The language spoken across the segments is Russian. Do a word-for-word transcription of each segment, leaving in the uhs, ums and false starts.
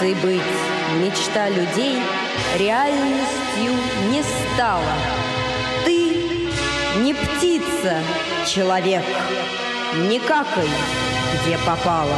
птицей быть мечта людей реальностью не стала. Ты не птица, человек, не какай, где попало.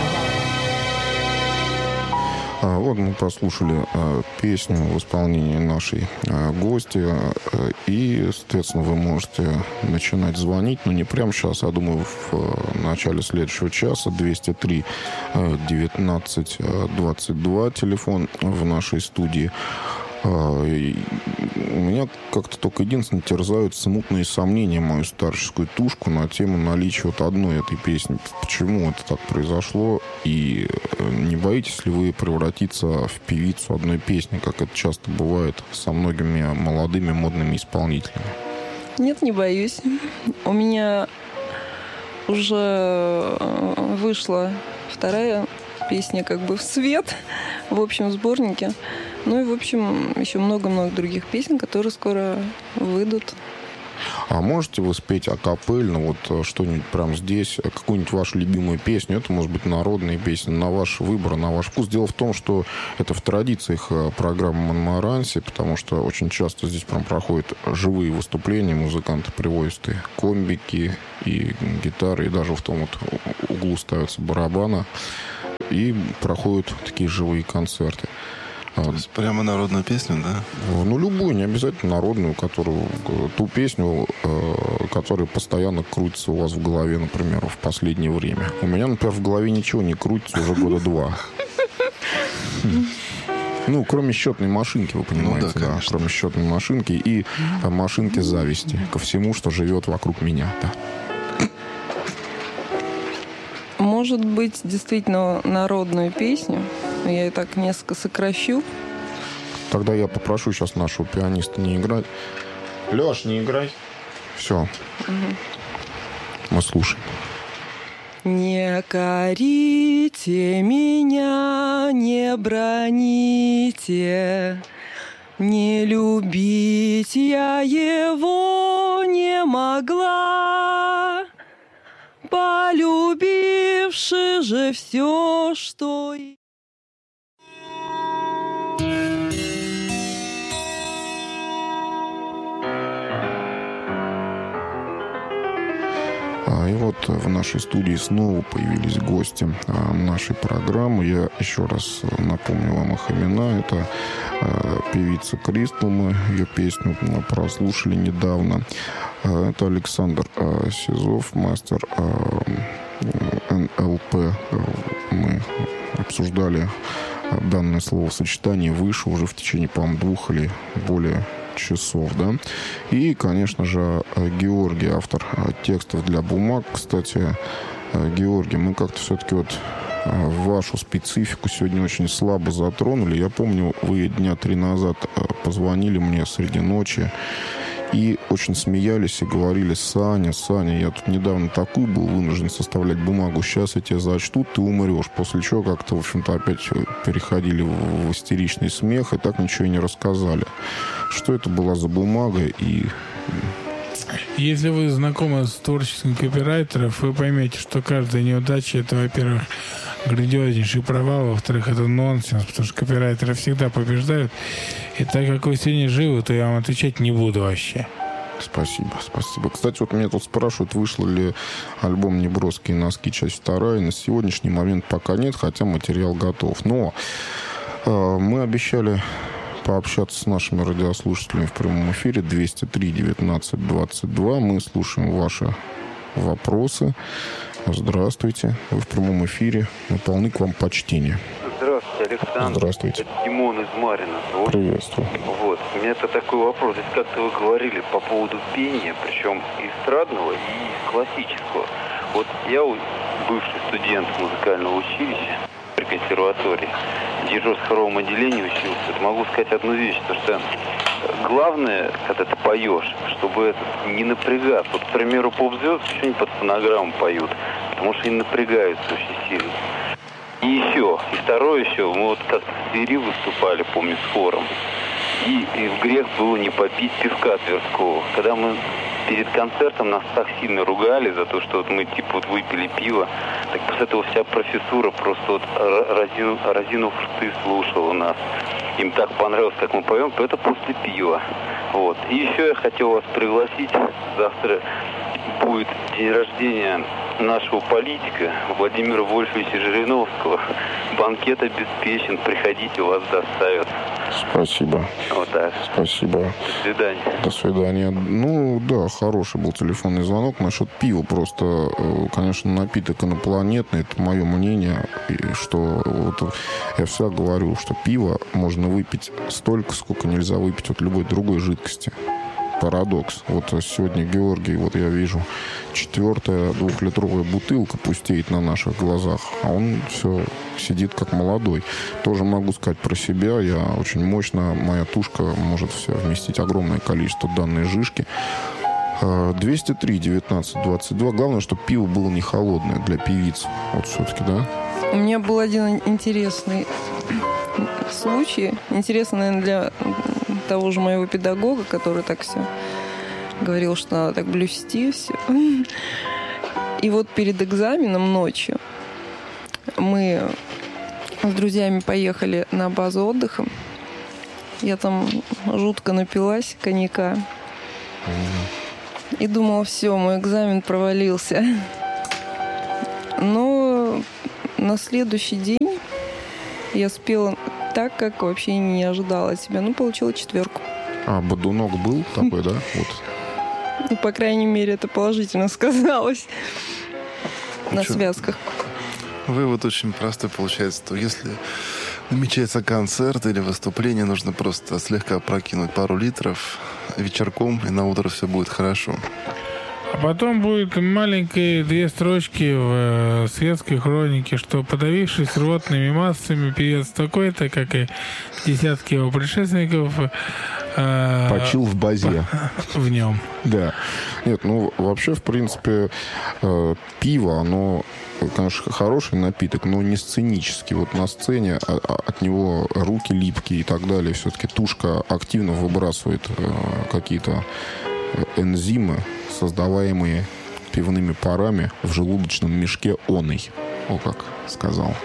А, вот мы послушали а, песню в исполнении нашей а, гости. А, и, соответственно, вы можете начинать звонить, но не прямо сейчас, а, думаю, в а, начале следующего часа. двести три девятнадцать двадцать два телефон в нашей студии. А, и у меня как-то только единственное терзают смутные сомнения мою старческую тушку на тему наличия вот одной этой песни. Почему это так произошло? И не боитесь ли вы превратиться в певицу одной песни, как это часто бывает со многими молодыми модными исполнителями? Нет, не боюсь. У меня уже вышла вторая песня как бы в свет в общем сборнике. Ну и, в общем, еще много-много других песен, которые скоро выйдут. А можете вы спеть акапельно, вот что-нибудь прямо здесь, какую-нибудь вашу любимую песню? Это может быть народная песня, на ваш выбор, на ваш вкус. Дело в том, что это в традициях программы «Монмаранси», потому что очень часто здесь прям проходят живые выступления, музыканты привозят и комбики, и гитары, и даже в том вот углу ставятся барабаны, и проходят такие живые концерты. То есть прямо народную песню, да? Ну, любую, не обязательно народную, которую, ту песню, э, которая постоянно крутится у вас в голове, например, в последнее время. У меня, например, в голове ничего не крутится уже года два. Ну, кроме счетной машинки, вы понимаете, ну, да, да, кроме счетной машинки и машинки зависти ко всему, что живет вокруг меня, да. Может быть, действительно народную песню. Я и так несколько сокращу. Тогда я попрошу сейчас нашего пианиста не играть. Лёш, не играй. Все. Угу. Мы слушаем. Не корите меня, не броните, не любить я его не могла, полюбивши же все, что... И вот в нашей студии снова появились гости нашей программы. Я еще раз напомню вам их имена. Это певица Кристал, мы ее песню прослушали недавно. Это Александр Сизов, мастер эн эл пэ. Мы обсуждали данное словосочетание выше уже в течение, по-моему, двух или более часов, да. И, конечно же, Георгий, автор текстов для бумаг. Кстати, Георгий, мы как-то все-таки вот вашу специфику сегодня очень слабо затронули. Я помню, вы дня три назад позвонили мне среди ночи и очень смеялись и говорили: Саня, Саня, я тут недавно такую был вынужден составлять бумагу, сейчас я тебя зачту, ты умрешь. После чего как-то, в общем-то, опять переходили в истеричный смех и так ничего и не рассказали. Что это была за бумага и... Если вы знакомы с творчеством копирайтеров, вы поймете, что каждая неудача — это, во-первых, грандиознейший провал, во-вторых, это нонсенс, потому что копирайтеры всегда побеждают. И так как вы сегодня живы, то я вам отвечать не буду вообще. Спасибо, спасибо. Кстати, вот меня тут спрашивают, вышел ли альбом «Неброские носки», часть вторая. На сегодняшний момент пока нет, хотя материал готов. Но э, мы обещали пообщаться с нашими радиослушателями в прямом эфире. Двести три девятнадцать двадцать два. Мы слушаем ваши вопросы. Здравствуйте. Вы в прямом эфире. Мы полны к вам почтения. Здравствуйте, Александр. Здравствуйте. Это Димон из Марина. Вот. Приветствую. Вот. У меня это такой вопрос. Здесь как-то вы говорили по поводу пения, причем эстрадного и классического. Вот я бывший студент музыкального училища при консерватории, в Днепровском отделении учился. Вот могу сказать одну вещь, потому что главное, когда ты поешь, чтобы это не напрягаться. Вот, к примеру, поп-звезды что-нибудь под фонограмму поют, потому что они напрягаются очень сильно. И еще, и второе еще, мы вот как-то в Твери выступали, помню, с хором. И, и в грех было не попить пивка Тверского. Когда мы перед концертом нас так сильно ругали за то, что вот мы типа вот выпили пиво. Так после этого вся профессура просто вот разину, разинув рты слушала нас. Им так понравилось, как мы поем, то это после пива. Вот. И еще я хотел вас пригласить. Завтра будет день рождения нашего политика Владимира Вольфовича Жириновского. Банкет обеспечен. Приходите, вас доставят. Спасибо. Вот так. Спасибо. До свидания. До свидания. Ну, да, хороший был телефонный звонок. Насчет пива просто, конечно, напиток инопланетный. Это мое мнение. И что вот я всегда говорю, что пиво можно выпить столько, сколько нельзя выпить от любой другой жидкости. Парадокс. Вот сегодня Георгий, вот я вижу, четвертая двухлитровая бутылка пустеет на наших глазах, а он все сидит как молодой. Тоже могу сказать про себя. Я очень мощно, моя тушка может все вместить огромное количество данной жижки. двести три девятнадцать двадцать два. Главное, чтобы пиво было не холодное для певиц. Вот все-таки, да? У меня был один интересный случай. Интересный, наверное, для того же моего педагога, который так все говорил, что надо так блюсти все. И вот перед экзаменом ночью мы с друзьями поехали на базу отдыха. Я там жутко напилась коньяка. И думала, все, мой экзамен провалился. Но на следующий день я спела так, как вообще не ожидала от себя. Ну, получила четверку. А, бодунок был такой, да? Вот. Ну, по крайней мере, это положительно сказалось на Ничего. связках. Вывод очень простой получается, что если намечается концерт или выступление, нужно просто слегка прокинуть пару литров вечерком, и на утро все будет хорошо. А потом будет маленькие две строчки в э, светской хронике, что, подавившись рвотными массами, певец такой-то, как и десятки его предшественников, э, почил в базе. В нем. Да. Нет, ну, вообще, в принципе, э, пиво, оно, конечно, хороший напиток, но не сценический. Вот на сцене а, а, от него руки липкие и так далее. Все-таки тушка активно выбрасывает э, какие-то энзимы, создаваемые пивными парами в желудочном мешке оной. О, как сказал.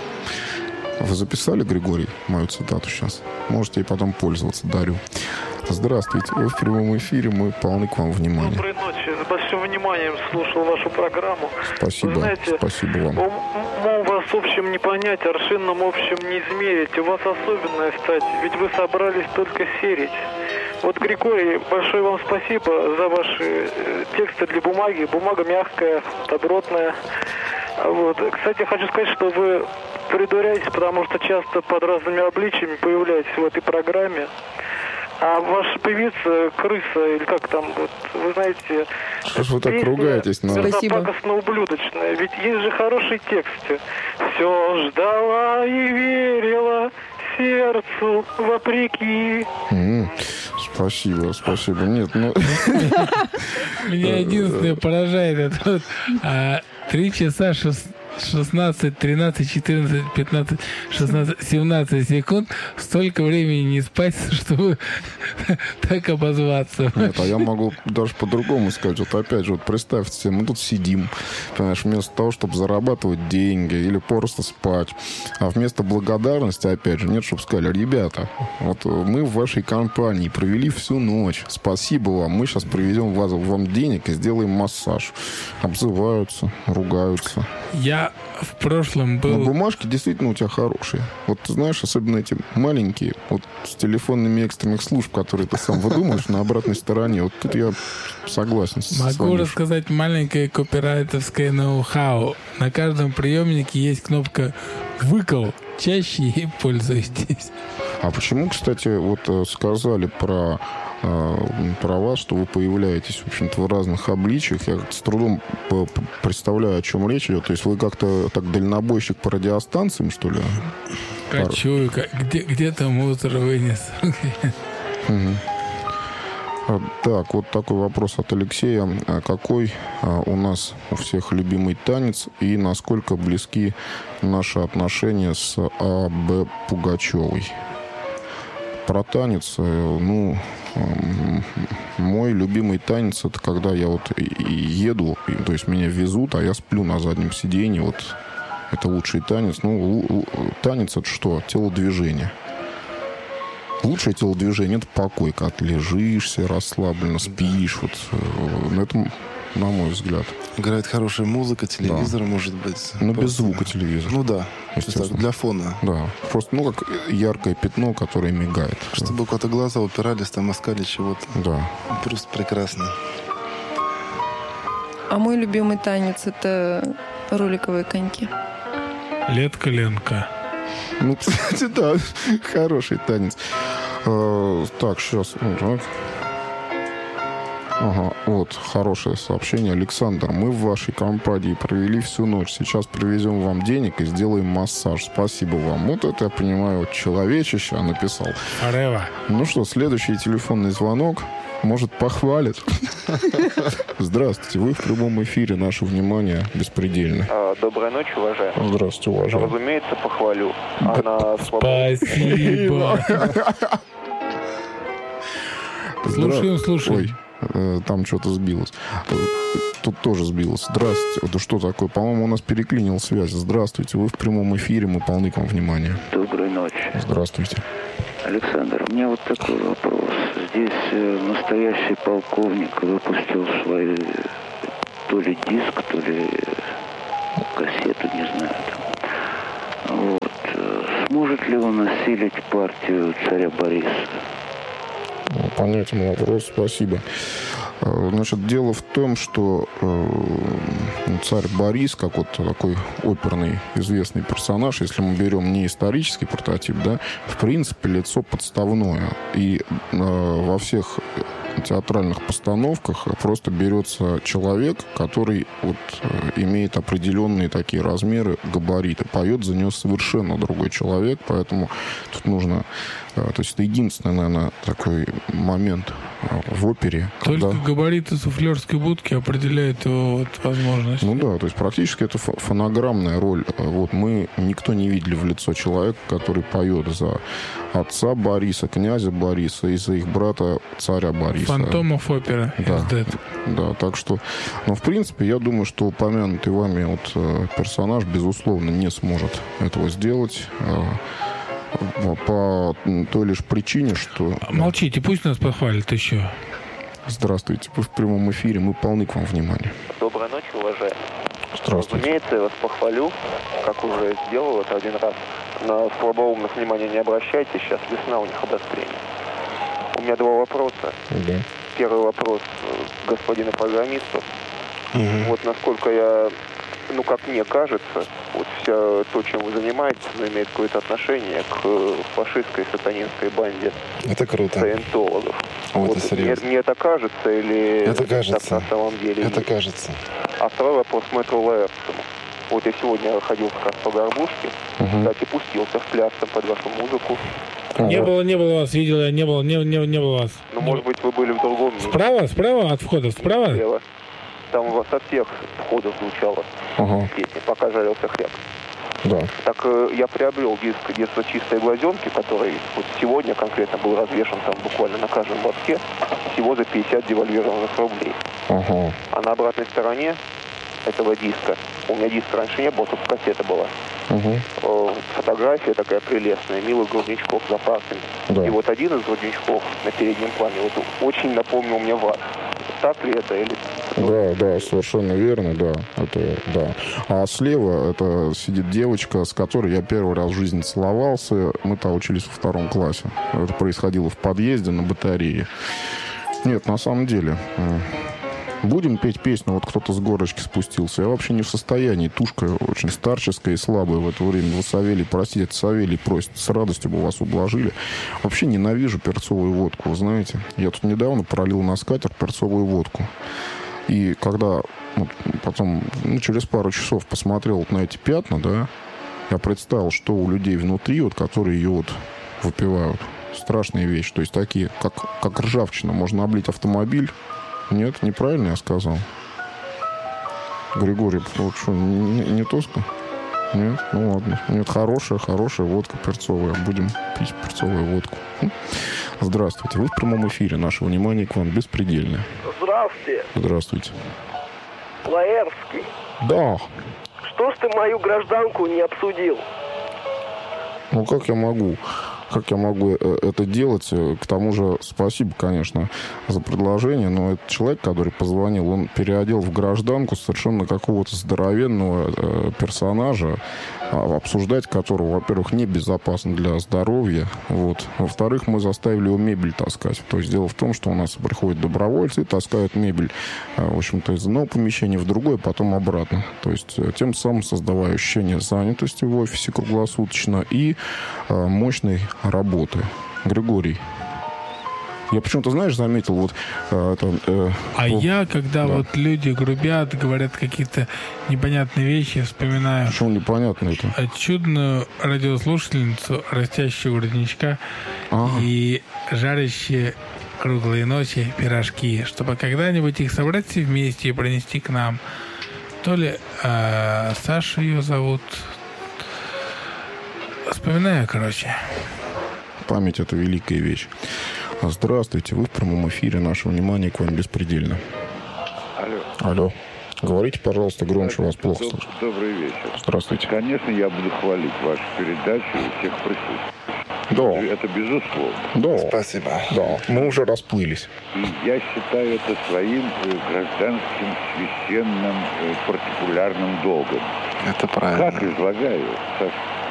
Вы записали, Григорий, мою цитату сейчас? Можете и потом пользоваться, дарю. Здравствуйте, вы в прямом эфире, мы полны к вам внимания. Доброй ночи, с большим вниманием слушал вашу программу. Спасибо, Вы знаете, спасибо вам. Ум, умом вас общем не понять, аршинным общем не измерить. У вас особенное, кстати, ведь вы собрались только серить. Вот, Григорий, большое вам спасибо за ваши э, тексты для бумаги. Бумага мягкая, добротная. Вот. Кстати, хочу сказать, что вы придуряетесь, потому что часто под разными обличиями появляетесь в этой программе. А ваша певица, крыса, или как там, вот, вы знаете... Что ж вы так ругаетесь? На... Мерзопакостно-ублюдочная. Ведь есть же хороший текст. Все ждала и верила сердцу вопреки. Mm, спасибо, спасибо. Нет, ну... Меня единственное поражает это вот три часа шестнадцать, тринадцать, четырнадцать, пятнадцать, шестнадцать, семнадцать секунд. Столько времени не спать, чтобы так обозваться. Нет, а я могу даже по-другому сказать. Вот опять же, вот представьте себе, мы тут сидим, понимаешь, вместо того, чтобы зарабатывать деньги или просто спать, а вместо благодарности, опять же, нет, чтобы сказали, ребята, вот мы в вашей компании провели всю ночь, спасибо вам, мы сейчас привезем вас, вам денег и сделаем массаж. Обзываются, ругаются. Я в прошлом был... Но бумажки действительно у тебя хорошие. Вот ты знаешь, особенно эти маленькие, вот с телефонными экстренных служб, которые ты сам выдумаешь на обратной стороне. Вот тут я согласен с вами. Могу рассказать маленькое копирайтовское ноу-хау. На каждом приемнике есть кнопка «Выкол». Чаще ей пользуйтесь. А почему, кстати, вот сказали про, про вас, что вы появляетесь, в общем-то, в разных обличиях? Я с трудом представляю, о чем речь идет. То есть вы как-то так дальнобойщик по радиостанциям, что ли? Кочую, где, где-то мусор вынес. Угу. Так, вот такой вопрос от Алексея. Какой у нас у всех любимый танец и насколько близки наши отношения с А Б Пугачевой? про танец, ну, мой любимый танец, это когда я вот еду, то есть меня везут, а я сплю на заднем сиденье, вот это лучший танец. Ну, танец это что? Телодвижение. Лучшее телодвижение — это покой, когда ты лежишься расслабленно, спишь, вот, на этом, на мой взгляд. Играет хорошая музыка, телевизор, да. может быть. Но без звука телевизора. Ну да, так, для фона. Да, просто, ну, как яркое пятно, которое мигает. Чтобы у кого-то глаза упирались, там искали чего-то. Да. Просто прекрасно. А мой любимый танец — это роликовые коньки. Летка-ленка. Ну, кстати, да, хороший танец. Так, сейчас. Ага, вот, хорошее сообщение. Александр, мы в вашей компании провели всю ночь. Сейчас привезем вам денег и сделаем массаж. Спасибо вам. Вот это, я понимаю, человечище написал. Арева. Ну что, следующий телефонный звонок. Может, похвалит. Здравствуйте, вы в прямом эфире. Наше внимание беспредельно. Доброй ночи, уважаемый. Здравствуйте, уважаемый. Разумеется, похвалю. Она Спасибо. Слушаем, слушаем. Ой, там что-то сбилось. Тут тоже сбилось. Здравствуйте. Это что такое? По-моему, у нас переклинил связь. Здравствуйте, вы в прямом эфире. Мы полны к вам внимания. Доброй ночи. Здравствуйте. Александр, у меня вот такой вопрос. Здесь э, настоящий полковник выпустил свой то ли диск, то ли кассету, не знаю. Там. Вот. Сможет ли он осилить партию царя Бориса? Понятен вопрос, спасибо. Значит, дело в том, что э, царь Борис, как вот такой оперный известный персонаж, если мы берем не исторический прототип, да, в принципе, лицо подставное. И э, во всех театральных постановках просто берется человек, который вот имеет определенные такие размеры, габариты. Поет за него совершенно другой человек, поэтому тут нужно... То есть это единственный, наверное, такой момент в опере. Только когда... габариты суфлерской будки определяют его вот возможность. Ну да, то есть практически это фонограммная роль. Вот мы никто не видели в лицо человека, который поет за отца Бориса, князя Бориса и за их брата царя Бориса. Фантомов опера. Да, да, так что... Но в принципе, я думаю, что упомянутый вами вот персонаж, безусловно, не сможет этого сделать. По той лишь причине, что... Молчите, пусть нас похвалит еще. Здравствуйте, вы в прямом эфире, мы полны к вам внимания. Доброй ночи, уважаемый. Здравствуйте. Разумеется, я вас похвалю, как уже сделал это один раз. На слабоумных внимания не обращайте, сейчас весна, у них обострение. У меня два вопроса. Да. Первый вопрос господину программисту. Угу. Вот насколько я... Ну, как мне кажется, вот все то, чем вы занимаетесь, имеет какое-то отношение к фашистской сатанинской банде. Это круто. Саентологов. О, вот это серьезно. Мне, мне это кажется или это кажется. Так на самом деле? Это есть? кажется. А второй вопрос мэтру Лаэртсому. Вот я сегодня ходил как раз по Горбушке, угу. Кстати, пустился в пляс под вашу музыку. Не было, не было вас, видел я, не было, не, не, не было вас. Ну, может быть, вы были в другом месте. Справа, справа от входа, справа? Слева. Там у вас со всех входов звучала ага. песня «Пока жарился хлеб». Да. Так э, я приобрел диск «Детство чистой глазенки», который вот сегодня конкретно был развешен там буквально на каждом лотке, всего за пятьдесят девальвированных рублей. Ага. А на обратной стороне этого диска, у меня диска раньше не было, только кассета была, угу. э, фотография такая прелестная, милых грудничков за парком. Да. И вот один из грудничков на переднем плане вот очень напомнил мне вас. Так ли это или... Да, да, совершенно верно, да. Это, да. А слева это сидит девочка, с которой я первый раз в жизни целовался. Мы-то учились во втором классе. Это происходило в подъезде на батарее. Нет, на самом деле... Будем петь песню, вот кто-то с горочки спустился. Я вообще не в состоянии. Тушка очень старческая и слабая в это время. Вы, Савелий, простите, это Савелий просит. С радостью бы вас ублажили. Вообще ненавижу перцовую водку, вы знаете. Я тут недавно пролил на скатерть перцовую водку. И когда вот, потом, ну, через пару часов посмотрел вот на эти пятна, да, я представил, что у людей внутри, вот, которые ее вот выпивают. Страшная вещь. То есть такие, как, как ржавчина. Можно облить автомобиль. Нет, неправильно я сказал. Григорий, вот что, не, не то сказал? Нет? Ну ладно. Нет, хорошая, хорошая водка перцовая. Будем пить перцовую водку. Здравствуйте. Вы в прямом эфире. Наше внимание к вам беспредельное. Здравствуйте. Здравствуйте. Лаэрский. Да. Что ж ты мою гражданку не обсудил? Ну, как я могу? Как я могу это делать? К тому же, спасибо, конечно, за предложение, но этот человек, который позвонил, он переодел в гражданку совершенно какого-то здоровенного персонажа, обсуждать которого, во-первых, небезопасно для здоровья, вот. Во-вторых, мы заставили его мебель таскать. То есть дело в том, что у нас приходят добровольцы и таскают мебель, в общем-то, из одного помещения в другое, потом обратно. То есть тем самым создавая ощущение занятости в офисе круглосуточно и мощной работы. Григорий, я почему-то, знаешь, заметил вот э, это... Э, а о, я, когда да. вот люди грубят, говорят какие-то непонятные вещи, вспоминаю... Почему непонятно это? Чудную радиослушательницу растящего родничка ага. и жарящие круглые ночи пирожки, чтобы когда-нибудь их собрать все вместе и пронести к нам. То ли э, Саша ее зовут... Вспоминаю, короче. Память — это великая вещь. Здравствуйте, вы в прямом эфире. Наше внимание к вам беспредельно. Алло. Алло. Говорите, пожалуйста, громче, вас плохо Доб- слышно. Добрый вечер. Здравствуйте. Конечно, я буду хвалить вашу передачу и всех присутствующих. Да. Это безусловно. Да. Спасибо. Да, мы уже расплылись. И я считаю это своим гражданским, священным, партикулярным долгом. Это правильно. Как излагаю, Саша?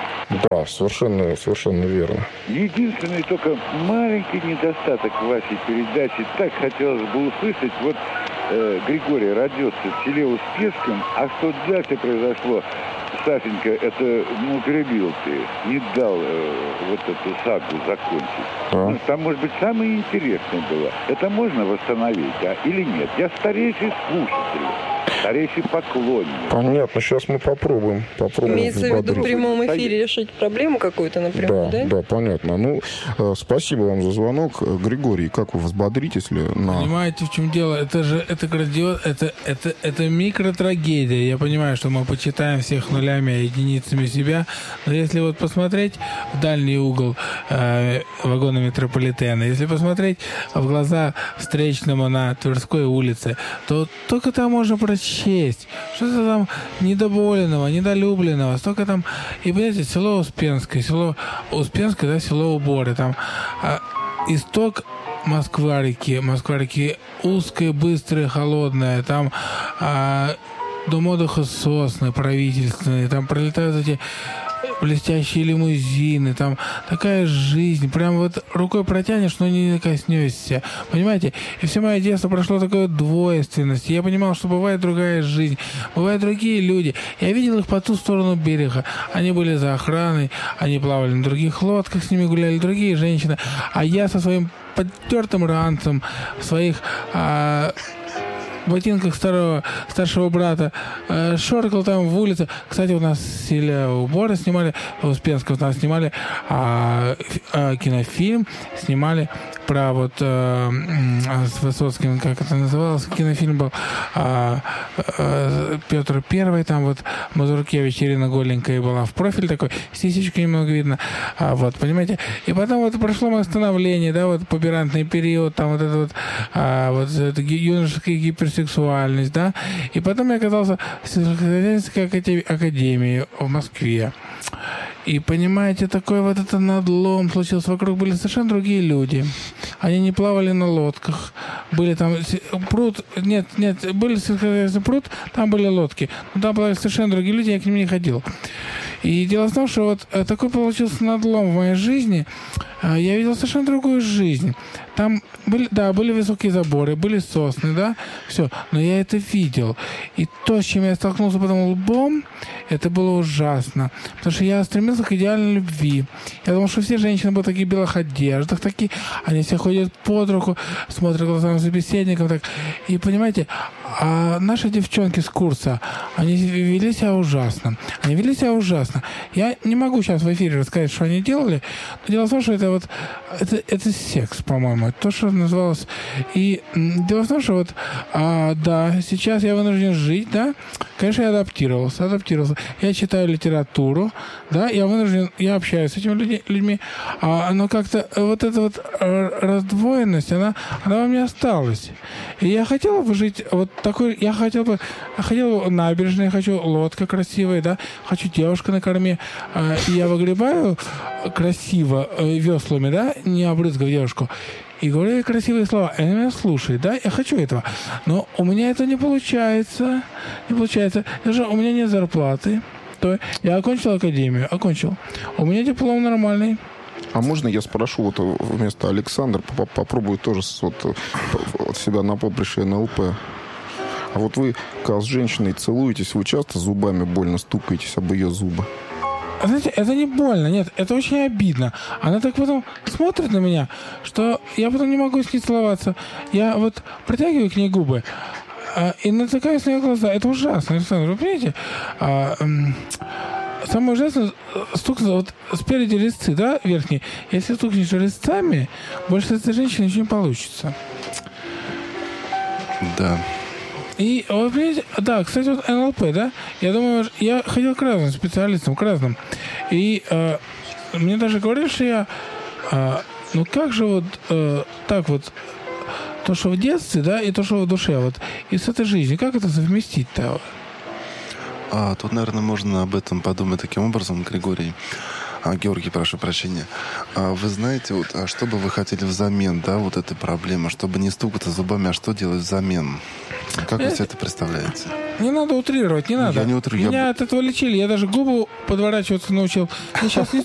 Да, совершенно, совершенно верно. Единственный только маленький недостаток вашей передачи, так хотелось бы услышать, вот э, Григорий родился в селе Успенском, а что дальше произошло, Сашенька, это, ну, перебил ты, не дал э, вот эту сагу закончить. Да. Ну, там, может быть, самое интересное было. Это можно восстановить, а, или нет? Я старейший слушатель. Старейший поклонник. Понятно, сейчас мы попробуем. попробуем Имеется в виду в прямом эфире решить проблему какую-то напрямую, да? Да, да, понятно. Ну, э, спасибо вам за звонок. Григорий, как вы взбодритесь ли на... Понимаете, в чем дело? Это же, это градиоз, это, это, это микротрагедия. Я понимаю, что мы почитаем всех нулями, а единицами себя, но если вот посмотреть в дальний угол э, вагона метрополитена, если посмотреть в глаза встречному на Тверской улице, то только там можно прочесть, что-то там недоволенного, недолюбленного, столько там, и, понимаете, село Успенское, село Успенское, да, село Уборы, там а, исток Москва-реки, Москва-реки узкая, быстрая, холодная, там а, дом отдыха сосны правительственные, там пролетают эти блестящие лимузины, там такая жизнь, прям вот рукой протянешь, но не коснешься, понимаете? И все мое детство прошло такой двойственности. Я понимал, что бывает другая жизнь, бывают другие люди. Я видел их по ту сторону берега. Они были за охраной, они плавали на других лодках, с ними гуляли другие женщины, а я со своим подтертым ранцем в своих... А, в ботинках старого, старшего брата, э, шоркал там в улице. Кстати, у нас в селе Уборы снимали, в Успенском у нас снимали а, а, кинофильм, снимали про вот э, с Высоцким, как это называлось, кинофильм был а, а, Петр Первый, там вот Мазуркевич, Ирина голенькая была в профиль такой, сисечка немного видно, а, вот, понимаете, и потом вот прошло мое становление, да, вот пубертный период, там вот это вот, а, вот это юношеская гиперсексуальность, да, и потом я оказался в сельскохозяйственной академии в Москве. И, понимаете, такой вот этот надлом случился. Вокруг были совершенно другие люди. Они не плавали на лодках. Были там пруд... Нет, нет, были пруд, там были лодки. Но там плавали совершенно другие люди, я к ним не ходил. И дело в том, что вот такой получился надлом в моей жизни. Я видел совершенно другую жизнь. Там были, да, были высокие заборы, были сосны, да, все. Но я это видел. И то, с чем я столкнулся потом лбом, это было ужасно. Потому что я стремился к идеальной любви. Я думал, что все женщины будут такие в белых одеждах, такие, они все ходят под руку, смотрят глазами собеседников, так. И понимаете, а наши девчонки с курса, они вели себя ужасно. Они вели себя ужасно. Я не могу сейчас в эфире рассказать, что они делали, но дело в том, что это вот, это, это секс, по-моему. программы, то, что называлось. И дело в том, что вот, а, да, сейчас я вынужден жить, да, конечно, я адаптировался, адаптировался. Я читаю литературу, да, я вынужден, я общаюсь с этими людьми, людьми а, но как-то вот эта вот раздвоенность, она, она во мне осталась. И я хотел бы жить вот такой, я хотел бы, хотел бы набережной, хочу лодка красивая, да, хочу девушка на корме, а, и я выгребаю красиво веслами, да, не обрызгав девушку, и говорю ей красивые слова, и она меня слушает, да, я хочу этого, но у меня это не получается, не получается, даже у меня нет зарплаты, то я окончил академию, окончил, у меня диплом нормальный. А можно я спрошу, вот вместо Александра, попробую тоже вот, от себя на поприще эн эл пэ. А вот вы, когда с женщиной целуетесь, вы часто зубами больно стукаетесь об ее зубы? Знаете, это не больно, нет, это очень обидно. Она так потом смотрит на меня, что я потом не могу с ней целоваться. Я вот протягиваю к ней губы а, и натыкаюсь на ее глаза. Это ужасно, Александр, вы понимаете? А, м- самое ужасное, стукнуть вот спереди резцы, да, верхние. Если стукнешь резцами, больше с этой женщиной ничего не получится. Да. И, вот, понимаете, да, кстати, вот эн эл пэ, да, я думаю, я ходил к разным специалистам, к разным. И э, мне даже говорили, что я, э, ну как же вот э, так вот, то, что в детстве, да, и то, что в душе, вот, и с этой жизнью, как это совместить-то? А, тут, наверное, можно об этом подумать таким образом, Григорий. А, Георгий, прошу прощения. А вы знаете, вот, а что бы вы хотели взамен, да, вот этой проблемы, чтобы не стукаться зубами, а что делать взамен? Как вы себе это представляете? Не надо утрировать, не надо. Я не утрирую. Меня я... от этого лечили. Я даже губу подворачиваться научил. Я сейчас не